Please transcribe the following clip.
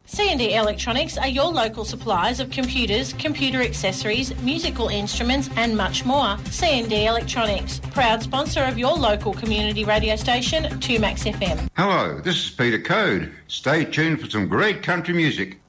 C&D Electronics are your local suppliers of computers, computer accessories, musical instruments and much more. C&D Electronics, proud sponsor of your local community radio station, 2Max FM. Hello, this is Peter Code. Stay tuned for some great country music